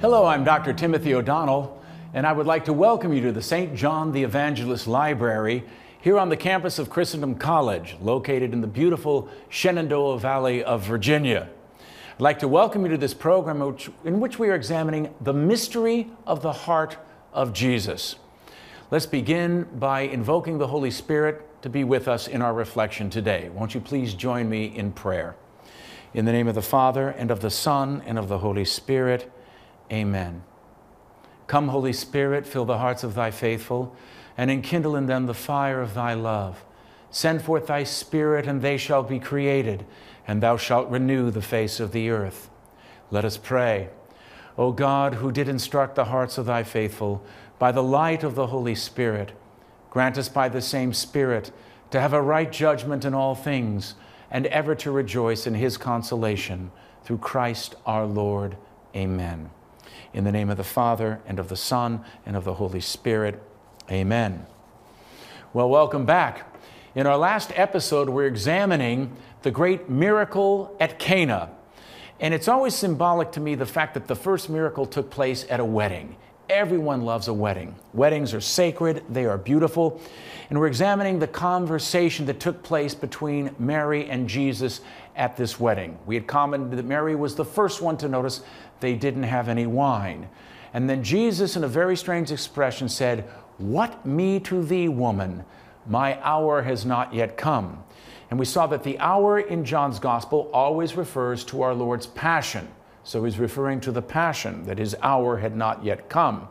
Hello, I'm Dr. Timothy O'Donnell, and I would like to welcome you to the St. John the Evangelist Library here on the campus of Christendom College, located in the beautiful Shenandoah Valley of Virginia. I'd like to welcome you to this program in which we are examining the mystery of the heart of Jesus. Let's begin by invoking the Holy Spirit to be with us in our reflection today. Won't you please join me in prayer? In the name of the Father, and of the Son, and of the Holy Spirit, Amen. Come, Holy Spirit, fill the hearts of thy faithful, and enkindle in them the fire of thy love. Send forth thy Spirit, and they shall be created, and thou shalt renew the face of the earth. Let us pray. O God, who did instruct the hearts of thy faithful by the light of the Holy Spirit, grant us by the same Spirit to have a right judgment in all things, and ever to rejoice in his consolation. Through Christ our Lord. Amen. In the name of the Father, and of the Son, and of the Holy Spirit. Amen. Well, welcome back. In our last episode, we're examining the great miracle at Cana. And it's always symbolic to me, the fact that the first miracle took place at a wedding. Everyone loves a wedding. Weddings are sacred, they are beautiful. And we're examining the conversation that took place between Mary and Jesus at this wedding. We had commented that Mary was the first one to notice they didn't have any wine. And then Jesus, in a very strange expression, said, "What me to thee, woman? My hour has not yet come." And we saw that the hour in John's Gospel always refers to our Lord's passion. So he's referring to the passion, that his hour had not yet come.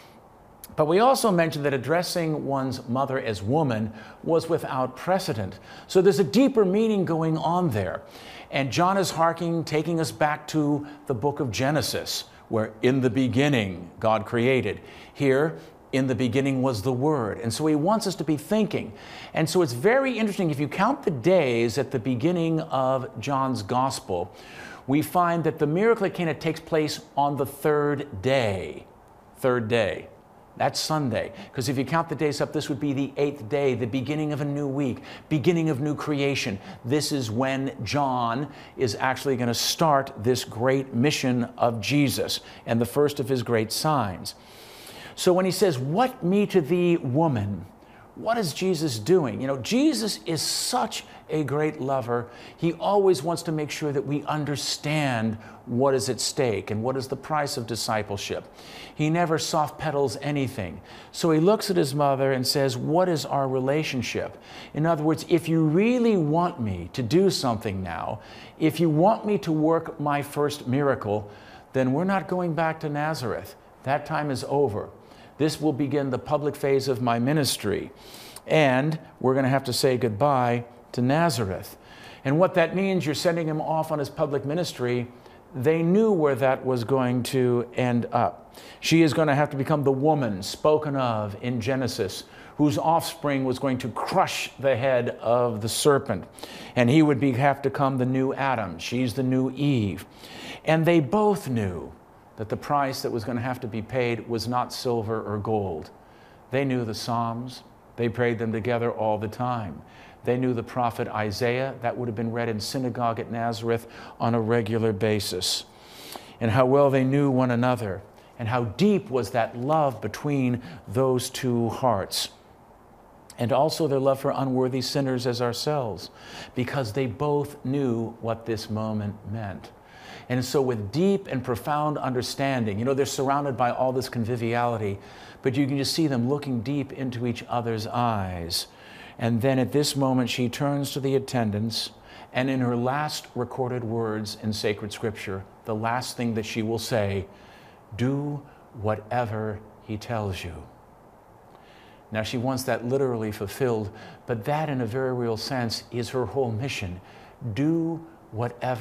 But we also mentioned that addressing one's mother as woman was without precedent. So there's a deeper meaning going on there. And John is taking us back to the book of Genesis, where in the beginning God created. Here, in the beginning was the Word. And so he wants us to be thinking. And so it's very interesting, if you count the days at the beginning of John's Gospel, we find that the miracle at Cana takes place on the third day. Third day. That's Sunday. Because if you count the days up, this would be the 8th day, the beginning of a new week, beginning of new creation. This is when John is actually going to start this great mission of Jesus and the first of his great signs. So when he says, "What me to thee, woman?" what is Jesus doing? You know, Jesus is such a great lover. He always wants to make sure that we understand what is at stake and what is the price of discipleship. He never soft pedals anything. So he looks at his mother and says, what is our relationship? In other words, if you really want me to do something now, if you want me to work my first miracle, then we're not going back to Nazareth. That time is over. This will begin the public phase of my ministry. And we're going to have to say goodbye to Nazareth. And what that means, you're sending him off on his public ministry. They knew where that was going to end up. She is going to have to become the woman spoken of in Genesis, whose offspring was going to crush the head of the serpent. And he would have to become the new Adam. She's the new Eve. And they both knew that the price that was going to have to be paid was not silver or gold. They knew the Psalms. They prayed them together all the time. They knew the prophet Isaiah. That would have been read in synagogue at Nazareth on a regular basis. And how well they knew one another, and how deep was that love between those two hearts. And also their love for unworthy sinners as ourselves, because they both knew what this moment meant. And so with deep and profound understanding, you know, they're surrounded by all this conviviality, but you can just see them looking deep into each other's eyes. And then at this moment, she turns to the attendants, and in her last recorded words in sacred scripture, the last thing that she will say, "Do whatever he tells you." Now, she wants that literally fulfilled, but that in a very real sense is her whole mission. Do whatever